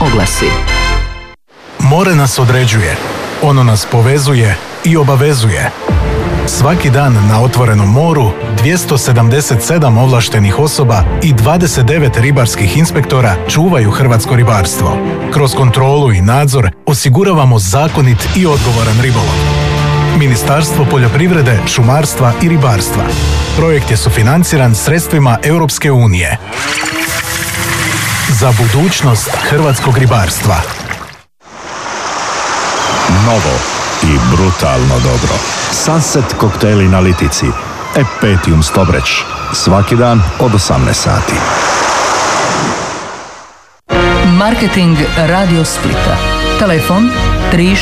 oglasi. More nas određuje, ono nas povezuje i obavezuje. Svaki dan na otvorenom moru 277 ovlaštenih osoba i 29 ribarskih inspektora čuvaju hrvatsko ribarstvo. Kroz kontrolu i nadzor osiguravamo zakonit i odgovoran ribolov. Ministarstvo poljoprivrede, šumarstva i ribarstva. Projekt je sufinanciran sredstvima Europske unije. Za budućnost hrvatskog ribarstva. Novo i brutalno dobro. Sunset koktejli na litici. Epetium Stobreć. Svaki dan od 18 sati. Marketing Radio Splita. Telefon